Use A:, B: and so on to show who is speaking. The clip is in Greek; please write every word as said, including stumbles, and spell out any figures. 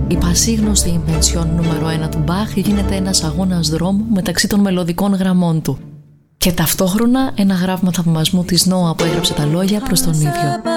A: Η πασίγνωστη Ινβενσιόν νούμερο ένα του Μπαχ γίνεται ένας αγώνας δρόμου μεταξύ των μελωδικών γραμμών του και ταυτόχρονα ένα γράμμα θαυμασμού της Νόα που έγραψε τα λόγια προς τον ίδιο.